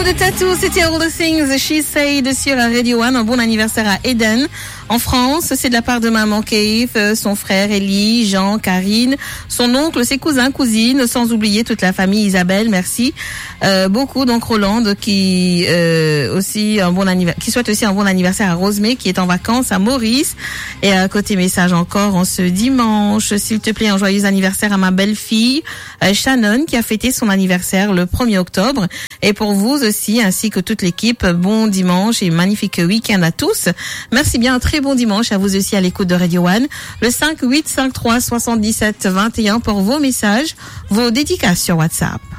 de Tattoo, c'était All the Things She Said sur la Radio One. Un bon anniversaire à Eden. En France, c'est de la part de maman Keith, son frère Ellie, Jean, Karine, son oncle, ses cousins, cousines, sans oublier toute la famille Isabelle, merci. Beaucoup, donc Rolande qui aussi qui souhaite aussi un bon anniversaire à Rosemée qui est en vacances à Maurice. Et à côté message encore en ce dimanche, s'il te plaît, un joyeux anniversaire à ma belle-fille Shannon qui a fêté son anniversaire le 1er octobre. Et pour vous aussi, ainsi que toute l'équipe, bon dimanche et magnifique week-end à tous. Merci bien, un très bon dimanche à vous aussi à l'écoute de Radio One. Le 5853 77 21 pour vos messages, vos dédicaces sur WhatsApp.